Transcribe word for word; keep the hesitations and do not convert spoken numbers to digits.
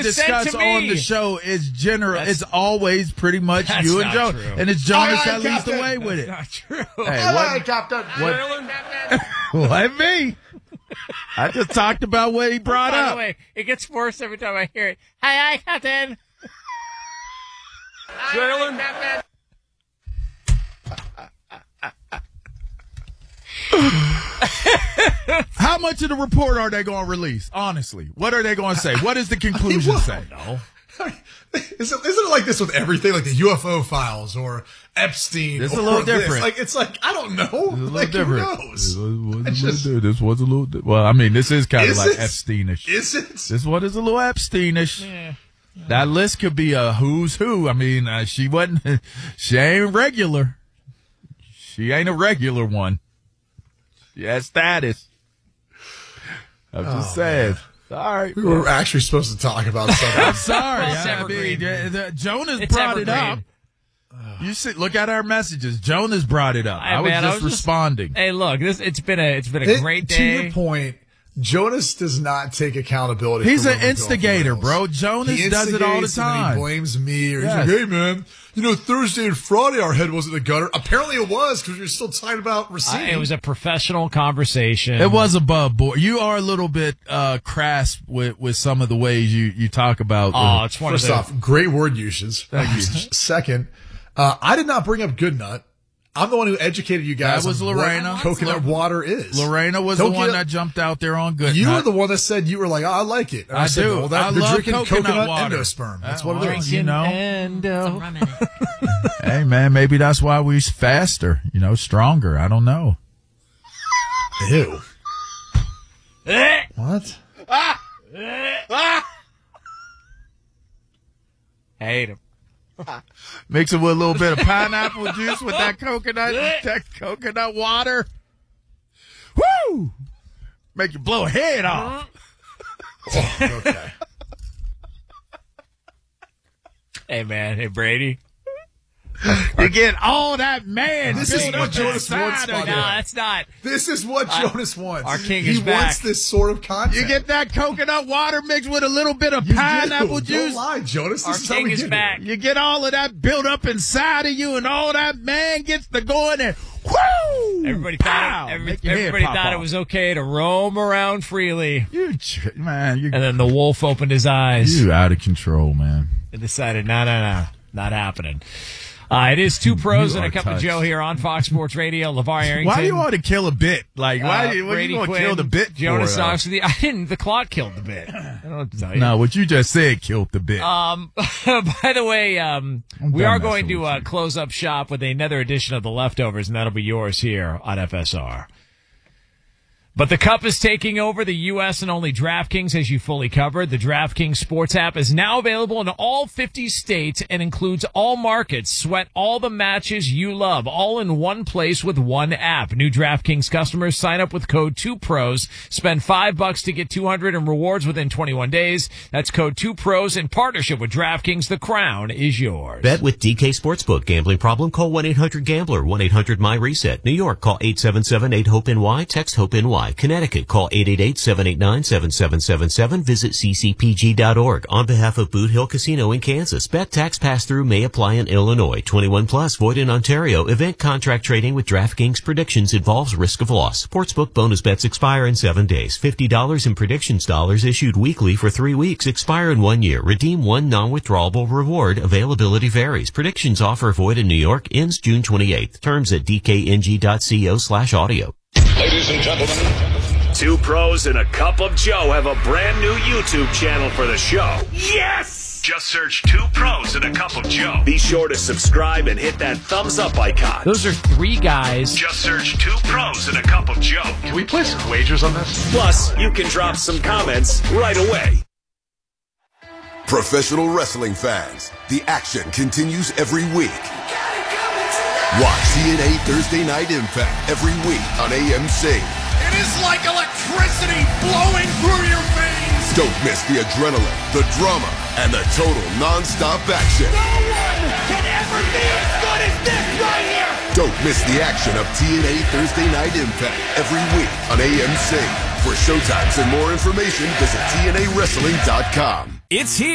discuss on the show is general. That's, it's always pretty much you and Jonas, and it's Jonas that leads the way with it. That's not true. Hey, All what, right, Captain. What, what me? I just talked about what he brought By up. By the way, it gets worse every time I hear it. Hi, hi, Captain. Jalen. How much of the report are they going to release? Honestly, what are they going to say? What does the conclusion say? No. Isn't, isn't it like this with everything, like the U F O files or Epstein? It's or a little this? different. Like it's like I don't know. It's a little like different. Who knows? It was, was just, little, this was a little. Di- well, I mean, this is kind of is like it? Epsteinish. Is it? This one is a little Epsteinish. Yeah. That list could be a who's who. I mean, uh, she wasn't. She ain't regular. She ain't a regular one. She has status. I'm just oh, saying. Man. Sorry. We were actually supposed to talk about something. I'm sorry. It's I mean, uh, the, Jonas it's brought evergreen. it up. You see, look at our messages. Jonas brought it up. Hey, I was man, just I was responding. Just, hey, look, this it's been a it's been a it, great day. To your point, Jonas does not take accountability. He's for an instigator, bro. Jonas he does it all the instigates time. And he blames me, or Yes. he's like, "Hey, man, you know, Thursday and Friday our head wasn't the gutter." Apparently, it was because we were still talking about Racine. Uh, it was a professional conversation. It was above board. You are a little bit uh, crass with, with some of the ways you, you talk about. Oh, uh, it's one First of the, off, great word usage. Thank you. Second, uh, I did not bring up Good Nut. I'm the one who educated you guys. That was on Lorena. What coconut water is. Lorena was Don't the one get- that jumped out there on Good You Nut. were the one that said you were like, oh, I like it. And I, I said, do. Well, that, I they're love drinking coconut coconut water. endosperm. That's Uh, what it well, is. you know. And uh, Rum in it. Hey, man, maybe that's why we're faster, you know, stronger. I don't know. Ew. What? hate him. Mix it with a little bit of pineapple juice with that coconut, that coconut water. Woo! Make you blow a head off. Oh, okay. Hey man, hey Brady. You get all that man. This is built what up Jonas inside wants, of by you. the No, way. that's not. This is what I- Jonas wants. our king he is back. wants this sort of content. You get that coconut water mixed with a little bit of You pineapple do. juice. Don't lie, Jonas. This Our is how king we is get back. here. You get all of that built up inside of you, and all that man gets to going and whoo! Everybody Pow! thought it, every, Make your head everybody pop thought it off. was okay to roam around freely, You ch- man, you and then the wolf opened his eyes you out of control, man. and decided, no, no, no, not happening. Uh, it is two pros You and a are cup touched. of Joe here on Fox Sports Radio. LeVar Arrington. Why do you want to kill a bit? Like, why uh, do you, what are Brady you going to Quinn, kill the bit Jonas for? uh? Knox with you. I didn't. The clock killed the bit. I don't know what to tell you. No, what you just said killed the bit. Um, by the way, um, I'm we done are going messing to with uh, you. close up shop with another edition of The Leftovers, and that'll be yours here on F S R. But the Cup is taking over the U S and only DraftKings, as you fully covered. The DraftKings Sports app is now available in all fifty states and includes all markets. Sweat all the matches you love, all in one place with one app. New DraftKings customers sign up with code two pros. Spend five bucks to get two hundred in rewards within twenty-one days. That's code two pros in partnership with DraftKings. The crown is yours. Bet with D K Sportsbook. Gambling problem? Call one eight hundred gambler. one eight hundred my reset. New York, call eight seven seven eight hope N Y. Text HOPE-N Y. Connecticut, call eight eight eight seven eight nine seven seven seven seven. Visit c c p g dot org. On behalf of Boot Hill Casino in Kansas, bet tax pass-through may apply in Illinois. twenty-one plus, void in Ontario. Event contract trading with DraftKings predictions involves risk of loss. Sportsbook bonus bets expire in seven days. fifty dollars in predictions dollars issued weekly for three weeks. Expire in one year. Redeem one non-withdrawable reward. Availability varies. Predictions offer void in New York. Ends June twenty-eighth. Terms at d k n g dot co slash audio. Ladies and gentlemen, Two Pros and a Cup of Joe have a brand new YouTube channel for the show. Yes! Just search Two Pros and a Cup of Joe. Be sure to subscribe and hit that thumbs up icon. Those are three guys. Just search Two Pros and a Cup of Joe. Can we play some wagers on this? Plus, you can drop some comments right away. Professional wrestling fans, the action continues every week. Watch T N A Thursday Night Impact every week on A M C. It is like electricity blowing through your veins. Don't miss the adrenaline, the drama, and the total non-stop action. No one can ever be as good as this right here. Don't miss the action of T N A Thursday Night Impact every week on A M C. For showtimes and more information, visit T N A wrestling dot com. It's here.